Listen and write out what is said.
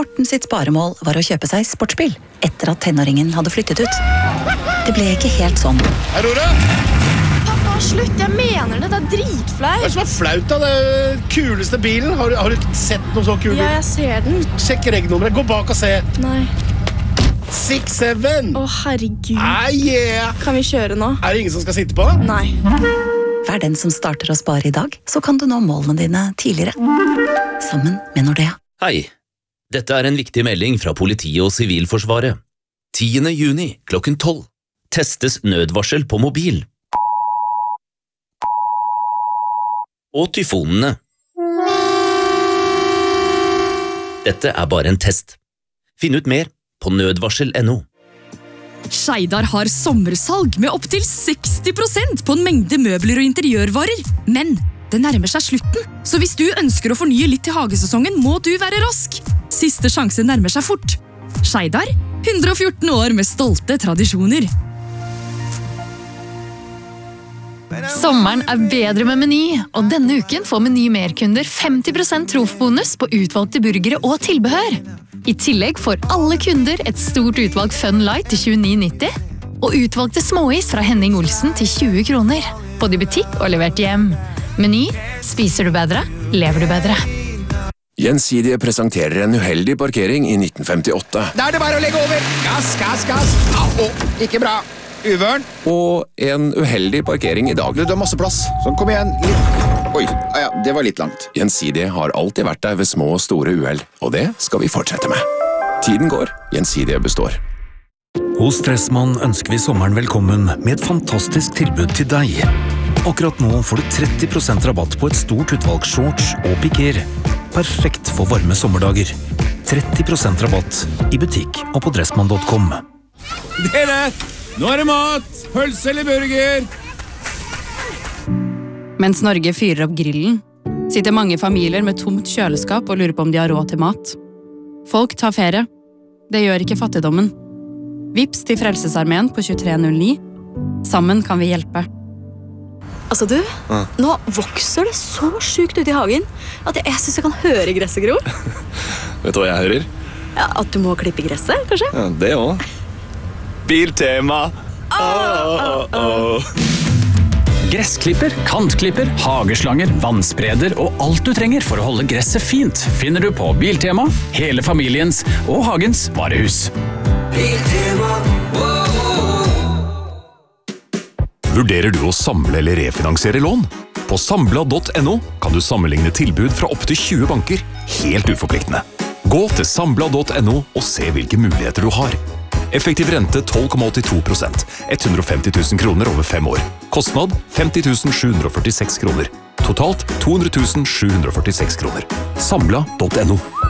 Morten sitt sparemål var å kjøpe seg sportsbil, etter at tenåringen hadde flyttet ut. Det ble ikke helt sånn. Aurora! Pappa, slutt, jeg mener det, det er dritflaut. Hva er det som er flaut da? Det er kuleste bilen. Har du ikke sett noen så kul bil? Ja, jeg ser den. Sjekk regnummeret, gå bak og se. Nei. 6-7. Å, herregud. Yeah. Kan vi kjøre nå? Er det ingen som skal sitte på? Nei. Vær den som starter å spare i dag, så kan du nå målene dine tidligere. Sammen med Nordea. Hei, dette er en viktig melding fra politiet og Sivilforsvaret. 10. juni klokken 12 testes nødvarsel på mobil. Og tyfonene. Dette er bare en test. Finn ut mer på nødvarsel.no. Skeidar har sommersalg med opp til 60% på en mengde møbler og interiørvarer. Men det nærmer seg slutten, så hvis du ønsker å fornye litt til hagesesongen, må du være rask. Siste sjanse nærmer seg fort. Skeidar, 114 år med stolte tradisjoner. Sommeren er bedre med Meny, og denne uken får Meny merkunder 50% trofbonus på utvalgte burgere og tilbehør. I tillegg får alle kunder et stort utvalg Fun Light til 29,90, og utvalgte småis fra Henning Olsen til 20 kroner, både i butikk og levert hjem. Meny, spiser du bedre, lever du bedre. Gjensidige presenterer en uheldig parkering i 1958. Da er det bare å legge over! Gass, gass, gass! Au, ikke bra! Uvørn. Og en uheldig parkering i dag. Du har masse plass. Sånn, kom igjen. Litt. Oi, ja, det var litt langt. Gjensidige har alltid vært der ved små og store uheld, og det skal vi fortsette med. Tiden går, Gjensidige består. Hos Dressmann ønsker vi sommeren velkommen med et fantastisk tilbud til deg. Akkurat nå får du 30% rabatt på et stort utvalg shorts og piker. Perfekt for varme sommerdager. 30% rabatt i butikk og på dressmann.com. Dere! Nå er det mat! Pølse eller burger! Mens Norge fyrer opp grillen, sitter mange familier med tomt kjøleskap og lurer på om de har råd til mat. Folk tar ferie. Det gjør ikke fattigdommen. Vips til Frelsesarmeen på 2309. Sammen kan vi hjelpe. Altså du, nå vokser det så sykt ute i hagen at jeg synes jeg kan høre gresset gro. Vet du hva jeg hører? Ja, at du må klippe gresset, kanskje? Ja, det også. Biltema. Gressklipper, kantklipper, hageslanger, vannspreder og alt du trenger for å holde gresset fint finner du på Biltema, hele familiens og hagens varehus. Biltema. Vurderer du å samle eller refinansiere lån? På Sambla.no kan du sammenligne tilbud fra opp til 20 banker, helt uforpliktende. Gå til Sambla.no og se hvilke muligheter du har. Effektiv rente 12,82%, 150 000 kroner over 5 år. Kostnad 50 746 kroner. Totalt 200 746 kroner. Sambla.no.